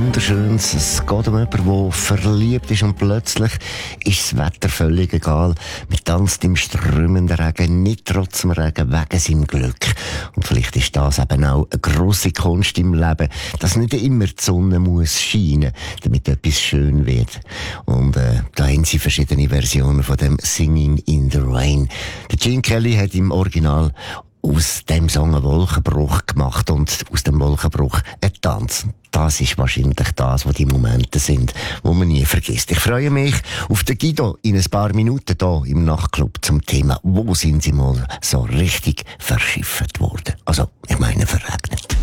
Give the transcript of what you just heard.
Wunderschönes. Es geht um jemanden, der verliebt ist und plötzlich ist das Wetter völlig egal. Man tanzt im strömenden Regen, nicht trotz dem Regen, wegen seinem Glück. Und vielleicht ist das eben auch eine grosse Kunst im Leben, dass nicht immer die Sonne muss scheinen, damit etwas schön wird. Und da haben sie verschiedene Versionen von dem Singing in the Rain. Der Gene Kelly hat im Original aus dem Song einen Wolkenbruch gemacht und aus dem Wolkenbruch ein Tanz. Das ist wahrscheinlich das, was die Momente sind, die man nie vergisst. Ich freue mich auf den Guido in ein paar Minuten hier im Nachtclub zum Thema, wo sind sie mal so richtig verschifft worden? Also, ich meine verregnet.